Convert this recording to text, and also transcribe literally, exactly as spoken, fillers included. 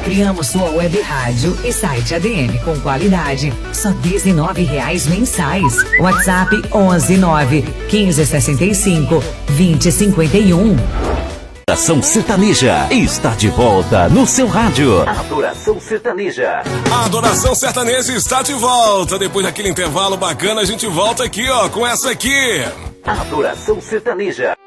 Criamos sua web rádio e site A D M com qualidade, só dezenove reais mensais. WhatsApp onze nove quinze sessenta e cinco vinte cinquenta e um. Adoração Sertaneja está de volta no seu rádio. Adoração Sertaneja. A Adoração Sertaneja está de volta. Depois daquele intervalo bacana, a gente volta aqui, ó, com essa aqui. Adoração Sertaneja.